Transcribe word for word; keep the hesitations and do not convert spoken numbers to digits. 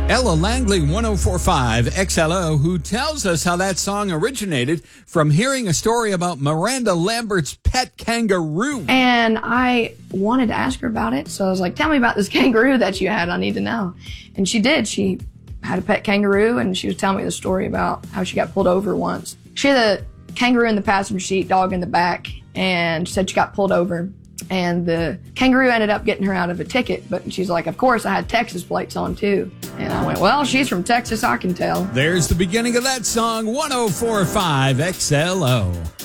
Ella Langley, one oh four point five X L O, who tells us how that song originated from hearing a story about Miranda Lambert's pet kangaroo. And I wanted to ask her about it, so I was like, tell me about this kangaroo that you had. I need to know. And she did. She had a pet kangaroo, and she was telling me the story about how she got pulled over once. She had a kangaroo in the passenger seat, dog in the back, and she said she got pulled over. And the kangaroo ended up getting her out of a ticket, but she's like, of course, I had Texas plates on too. And I went, well, she's from Texas, I can tell. There's the beginning of that song, one oh four point five X L O.